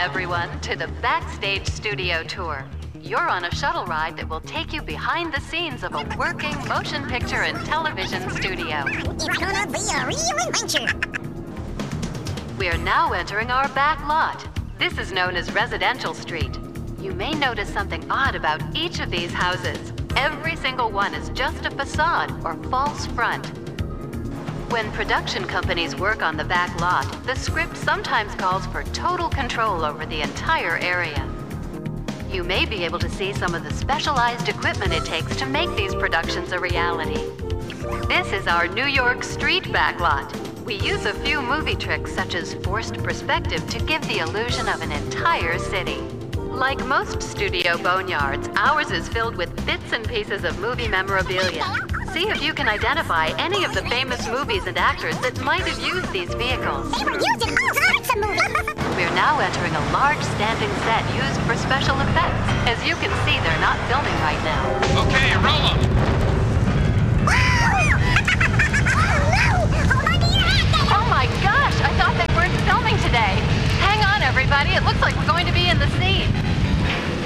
everyone, to the Backstage Studio Tour. You're on a shuttle ride that will take you behind the scenes of a working motion picture and television studio. It's gonna be a real adventure. We're now entering our back lot. This is known as Residential Street. You may notice something odd about each of these houses. Every single one is just a facade or false front. When production companies work on the back lot, the script sometimes calls for total control over the entire area. You may be able to see some of the specialized equipment it takes to make these productions a reality. This is our New York Street backlot. We use a few movie tricks such as forced perspective to give the illusion of an entire city. Like most studio boneyards, ours is filled with bits and pieces of movie memorabilia. See if you can identify any of the famous movies and actors that might have used these vehicles. They were used in all sorts of movies. We're now entering a large standing set used for special effects. As you can see, they're not filming right now. Okay, roll 'em.